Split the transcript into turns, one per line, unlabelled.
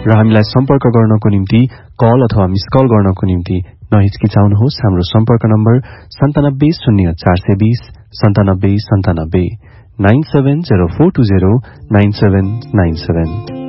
र हामीलाई सम्पर्क गर्नको निम्ति कल अथवा मिस कल गर्नको निम्ति नहिचकिचाउनुहोस्। हाम्रो सम्पर्क नम्बर 970420 9797 970420 9797